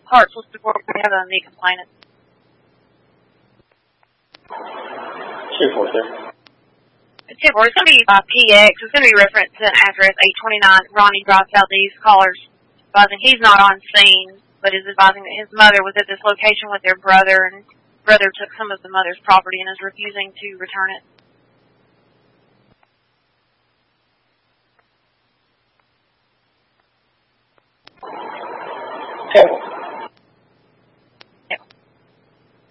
Parts was before we have a meat complainant. 243. It's going to be PX. It's going to be referenced to an address 829 Ronnie Drive Southeast. Callers advising he's not on scene, but is advising that his mother was at this location with their brother, and brother took some of the mother's property and is refusing to return it. Okay.